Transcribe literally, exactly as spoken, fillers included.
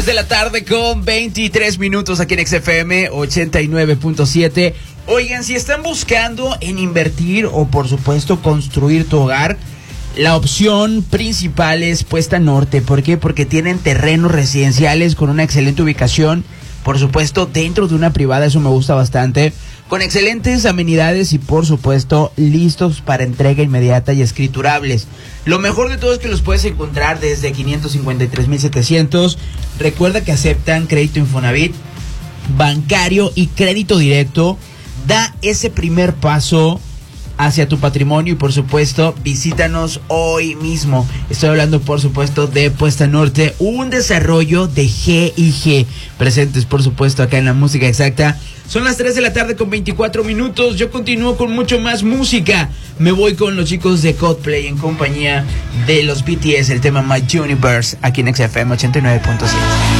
De la tarde con veintitrés minutos aquí en X F M ochenta y nueve punto siete. Oigan, si están buscando en invertir o por supuesto construir tu hogar, la opción principal es Puesta Norte. ¿Por qué? Porque tienen terrenos residenciales con una excelente ubicación, por supuesto dentro de una privada, eso me gusta bastante, con excelentes amenidades y por supuesto listos para entrega inmediata y escriturables. Lo mejor de todo es que los puedes encontrar desde quinientos cincuenta y tres mil setecientos. Recuerda que aceptan crédito Infonavit, bancario y crédito directo. Da ese primer paso hacia tu patrimonio y por supuesto visítanos hoy mismo. Estoy hablando por supuesto de Puesta Norte, un desarrollo de G y G, presentes por supuesto acá en La Música Exacta. Son las tres de la tarde con veinticuatro minutos. Yo continúo con mucho más música. Me voy con los chicos de Coldplay en compañía de los B T S, el tema My Universe, aquí en X F M ochenta y nueve punto siete.